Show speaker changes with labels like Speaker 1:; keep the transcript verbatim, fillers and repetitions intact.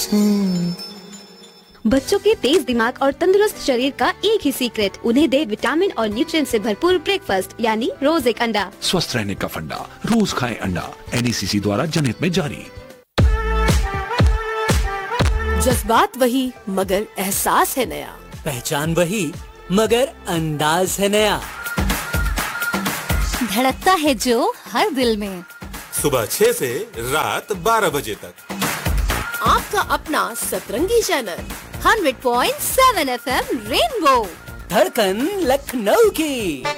Speaker 1: बच्चों के तेज दिमाग और तंदुरुस्त शरीर का एक ही सीक्रेट, उन्हें दे विटामिन और न्यूट्रिएंट से भरपूर ब्रेकफास्ट, यानी रोज एक अंडा।
Speaker 2: स्वस्थ रहने का फंडा, रोज खाएं अंडा। एन ई सी सी द्वारा जनहित में जारी।
Speaker 3: जज्बात वही मगर एहसास है नया,
Speaker 4: पहचान वही मगर अंदाज है नया,
Speaker 5: धड़कता है जो हर दिल में,
Speaker 6: सुबह छह से रात बारह बजे तक।
Speaker 3: आपका अपना सतरंगी channel
Speaker 5: hundred point seven F M rainbow,
Speaker 4: धड़कन लखनऊ की।